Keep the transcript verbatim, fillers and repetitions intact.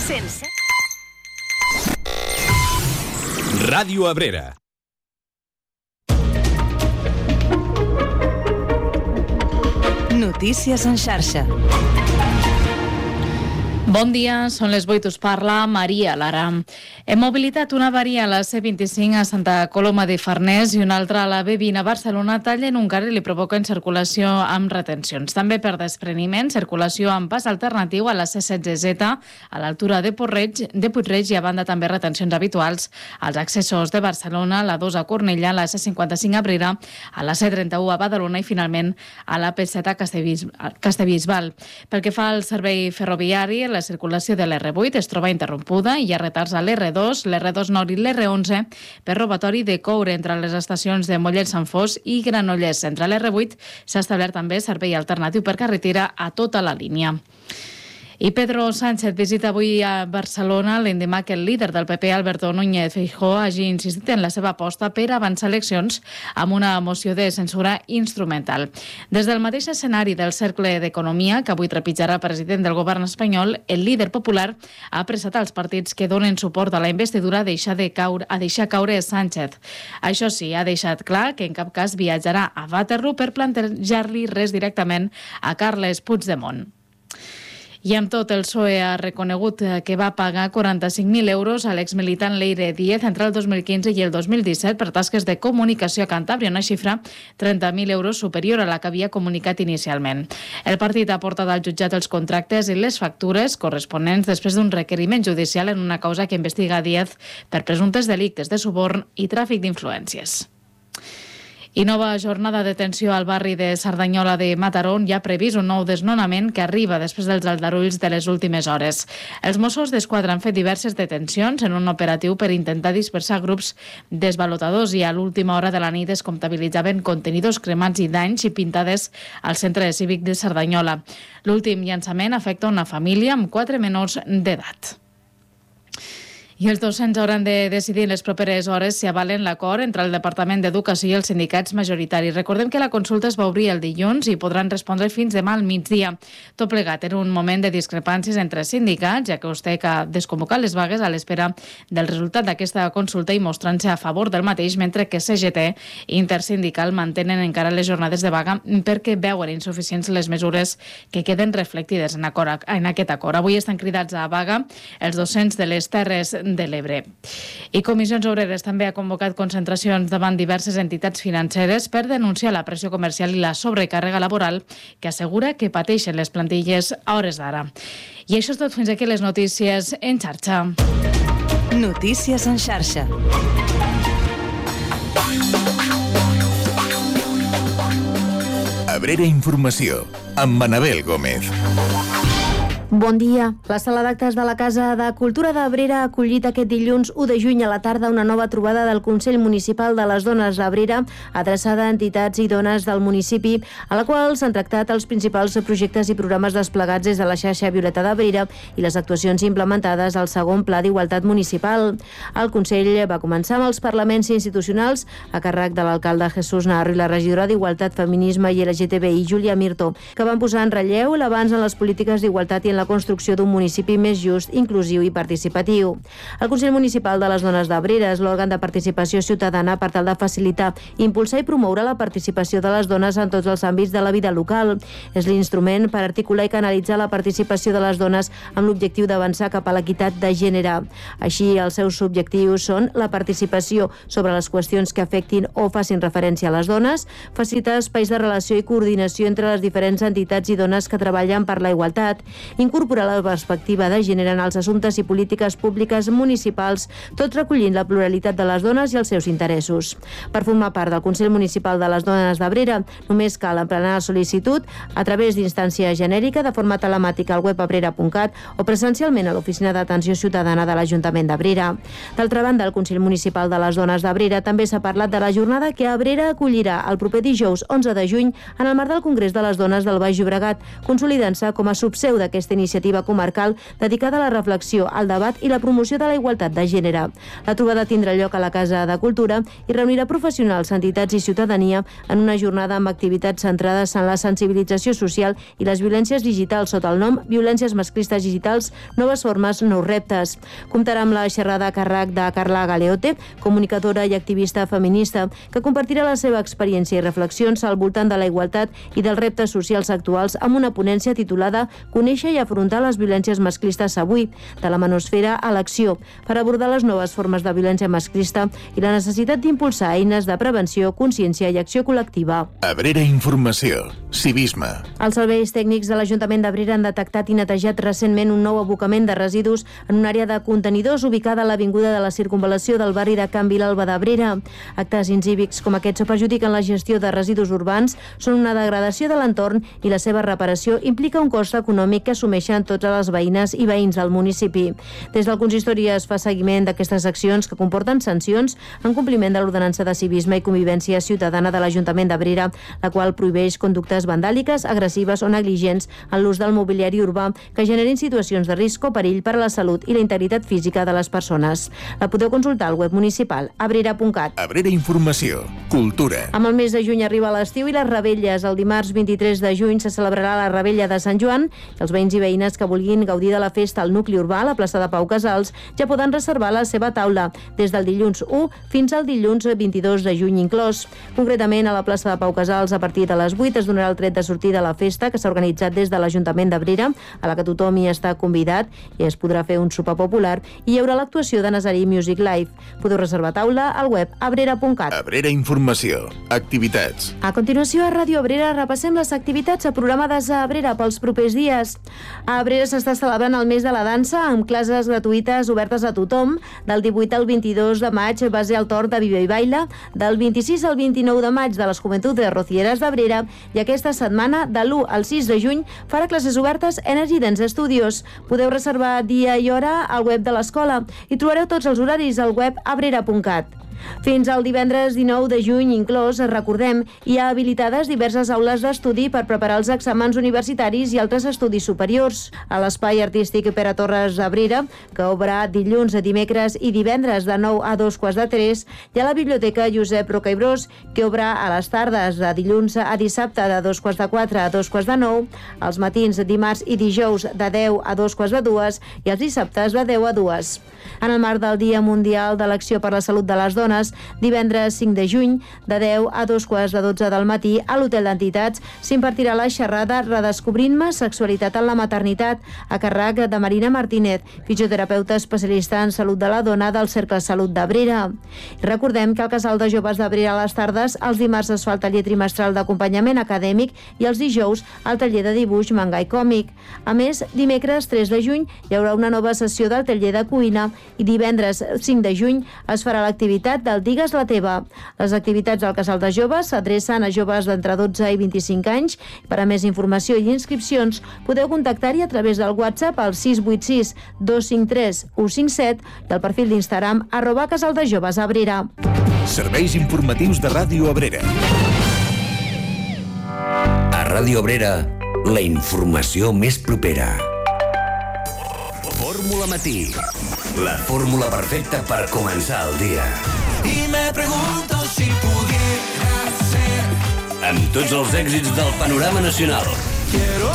Sense. Ràdio Abrera. Notícies en xarxa. Bon dia, són les vuit, us parla Maria Lara. Hem mobilitat una avaria a la C vint-i-cinc a Santa Coloma de Farners i una altra a la B vint a Barcelona tallen un carril i provoquen circulació amb retencions. També per despreniment, circulació amb pas alternatiu a la C setze Z a l'altura de Puig-reig, de Puig-reig i a banda també retencions habituals als accessos de Barcelona, la dos a Cornellà, la C cinquanta-cinc a Abrera, a la C trenta-u a Badalona i finalment a la P set a Castellbisbal. Pel que fa al servei ferroviari, la circulació de l'R vuit es troba interrompuda i hi ha retards a l'R dos, l'R dos Nord i l'R onze per robatori de coure entre les estacions de Mollet-Sant Fos i Granollers. Entre l'R vuit s'ha establert també servei alternatiu per carretera a tota la línia. I Pedro Sánchez visita avui a Barcelona l'endemà que el líder del P P, Alberto Núñez Feijóo, hagi insistit en la seva aposta per avançar eleccions amb una moció de censura instrumental. Des del mateix escenari del Cercle d'Economia, que avui trepitjarà el president del govern espanyol, el líder popular ha apressat als partits que donen suport a la investidura a deixar, de caure, a deixar caure Sánchez. Això sí, ha deixat clar que en cap cas viatjarà a Waterloo per plantejar-li res directament a Carles Puigdemont. I amb tot, el P S O E ha reconegut que va pagar quaranta-cinc mil euros a l'exmilitant Leire Díez entre el dos mil quinze i el dos mil disset per tasques de comunicació a Cantàbria, una xifra trenta mil euros superior a la que havia comunicat inicialment. El partit ha portat al jutjat els contractes i les factures corresponents després d'un requeriment judicial en una causa que investiga Díez per presumptes delictes de suborn i tràfic d'influències. I nova jornada de detenció al barri de Cerdanyola de Mataró, on hi ha previst un nou desnonament que arriba després dels aldarulls de les últimes hores. Els Mossos d'Esquadra han fet diverses detencions en un operatiu per intentar dispersar grups desvalotadors i a l'última hora de la nit es comptabilitzaven contenidors cremats i danys i pintades al centre cívic de Cerdanyola. L'últim llançament afecta una família amb quatre menors d'edat. I els docents hauran de decidir en les properes hores si avalen l'acord entre el Departament d'Educació i els sindicats majoritaris. Recordem que la consulta es va obrir el dilluns i podran respondre fins demà al migdia. Tot plegat en un moment de discrepàncies entre sindicats, ja que vostè que ha desconvocat les vagues a l'espera del resultat d'aquesta consulta i mostrant-se a favor del mateix, mentre que C G T i Intersindical mantenen encara les jornades de vaga perquè veuen insuficients les mesures que queden reflectides en, acord, en aquest acord. Avui estan cridats a vaga els docents de les Terres de l'Ebre. I Comissions Obreres també ha convocat concentracions davant diverses entitats financeres per denunciar la pressió comercial i la sobrecàrrega laboral que assegura que pateixen les plantilles a hores d'ara. I això és tot, fins aquí les notícies en xarxa. Notícies en xarxa. Abrera Informació, amb Manabel Gómez. Bon dia. La sala d'actes de la Casa de Cultura d'Abrera ha acollit aquest dilluns u de juny a la tarda una nova trobada del Consell Municipal de les Dones d'Abrera, adreçada a entitats i dones del municipi, a la qual s'han tractat els principals projectes i programes desplegats des de la xarxa Violeta d'Abrera i les actuacions implementades al segon Pla d'Igualtat Municipal. El Consell va començar amb els parlaments institucionals a càrrec de l'alcalde Jesús Narro i la regidora d'Igualtat, Feminisme i L G T B I, Júlia Mirto, que van posar en relleu l'avanç en les polítiques d'igualtat i en la construcció d'un municipi més just, inclusiu i participatiu. El Consell Municipal de les Dones d'Abrera és l'òrgan de participació ciutadana per tal de facilitar, impulsar i promoure la participació de les dones en tots els àmbits de la vida local. És l'instrument per articular i canalitzar la participació de les dones amb l'objectiu d'avançar cap a l'equitat de gènere. Així, els seus objectius són la participació sobre les qüestions que afectin o facin referència a les dones, facilitar espais de relació i coordinació entre les diferents entitats i dones que treballen per la igualtat, incorporar la perspectiva de gènere en els assumptes i polítiques públiques municipals, tot recollint la pluralitat de les dones i els seus interessos. Per formar part del Consell Municipal de les Dones d'Abrera, només cal emplenar la sol·licitud a través d'instància genèrica de forma telemàtica al web abrera punt cat o presencialment a l'Oficina d'Atenció Ciutadana de l'Ajuntament d'Abrera. D'altra banda, el Consell Municipal de les Dones d'Abrera també s'ha parlat de la jornada que Abrera acollirà el proper dijous onze de juny en el marc del Congrés de les Dones del Baix Llobregat, consolidant-se com a subseu d'aquesta aquesta iniciativa comarcal dedicada a la reflexió, al debat i la promoció de la igualtat de gènere. La trobada tindrà lloc a la Casa de Cultura i reunirà professionals, entitats i ciutadania en una jornada amb activitats centrades en la sensibilització social i les violències digitals sota el nom Violències masclistes digitals, noves formes, nous reptes. Comptarà amb la xerrada a càrrec de Carla Galeote, comunicadora i activista feminista, que compartirà la seva experiència i reflexions al voltant de la igualtat i dels reptes socials actuals amb una ponència titulada Conèixer i afrontar les violències masclistes avui, de la manosfera a l'acció, per abordar les noves formes de violència masclista i la necessitat d'impulsar eines de prevenció, consciència i acció col·lectiva. Abrera Informació. Civisme. Els serveis tècnics de l'Ajuntament d'Abrera han detectat i netejat recentment un nou abocament de residus en una àrea de contenidors ubicada a l'avinguda de la circunvalació del barri de Can Vilalba d'Abrera. Actes incívics com aquests perjudiquen la gestió de residus urbans, són una degradació de l'entorn i la seva reparació implica un cost econòmic que assumeixen totes les veïnes i veïns del municipi. Des del consistori es fa seguiment d'aquestes accions que comporten sancions en compliment de l'ordenança de civisme i convivència ciutadana de l'Ajuntament d'Abrera, la qual prohibeix conductes vandàliques, agressives o negligents en l'ús del mobiliari urbà que generin situacions de risc o perill per a la salut i la integritat física de les persones. La podeu consultar al web municipal abrera punt cat. Abrera Informació. Cultura. Amb el mes de juny arriba l'estiu i les revetlles. El dimarts vint-i-tres de juny se celebrarà la rebella de Sant Joan i els veïns i veïnes que vulguin gaudir de la festa al nucli urbà, a la plaça de Pau Casals, ja poden reservar la seva taula des del dilluns u fins al dilluns vint-i-dos de juny inclòs. Concretament, a la plaça de Pau Casals, a partir de les vuit es donarà el tret de sortida a la festa que s'ha organitzat des de l'Ajuntament d'Abrera, a la que tothom hi està convidat i es podrà fer un sopar popular i hi haurà l'actuació de Nazarí Music Live. Podeu reservar taula al web abrera punt cat. Abrera Informació. Activitats. A continuació, a Ràdio Abrera repassem les activitats programades a Abrera pels propers dies. A Abrera s'està celebrant el mes de la dansa amb classes gratuïtes obertes a tothom. Del divuit al vint-i-dos de maig va ser el torn de Viva i Baila, del vint-i-sis al vint-i-nou de maig de les Joventuts Rocieres d'Abrera i aquesta setmana, de l'u al sis de juny, farà classes obertes Energy Dance Studios. Podeu reservar dia i hora al web de l'escola i trobareu tots els horaris al web abrera punt cat. Fins al divendres dinou de juny inclòs, recordem, hi ha habilitades diverses aules d'estudi per preparar els exàmens universitaris i altres estudis superiors. A l'Espai Artístic Pere Torres d'Abrera, que obre dilluns, dimecres i divendres de nou a dos quarts de tres, hi ha la Biblioteca Josep Roca i Bros, que obre a les tardes de dilluns a dissabte de dos quarts de quatre a dos quarts de nou, els matins dimarts i dijous de deu a dos quarts de dues i els dissabtes de deu a dues. En el marc del Dia Mundial de l'Acció per la Salut de les Dones, divendres cinc de juny, de deu a dos quarts de dotze del matí, a l'Hotel d'Entitats, s'impartirà la xerrada Redescobrint-me sexualitat en la maternitat, a càrrec de Marina Martínez, fisioterapeuta especialista en salut de la dona del Cercle Salut d'Abrera. Recordem que al Casal de Joves d'Abrera a les tardes, els dimarts es fa el taller trimestral d'acompanyament acadèmic i els dijous el taller de dibuix, manga i còmic. A més, dimecres tres de juny hi haurà una nova sessió del taller de cuina i divendres cinc de juny es farà l'activitat del Digues la teva. Les activitats del Casal de Joves s'adrecen a joves d'entre dotze i vint-i-cinc anys. Per a més informació i inscripcions podeu contactar-hi a través del WhatsApp al sis vuit sis dos cinc tres u cinc set i al perfil d'Instagram arroba Casal de Joves Abrera. Serveis informatius de Ràdio Abrera. A Ràdio Abrera, la informació més propera. Fórmula Matí. La fórmula perfecta per començar el dia. Y me pregunto si pudiera ser. Amb tots els èxits del panorama nacional. Quiero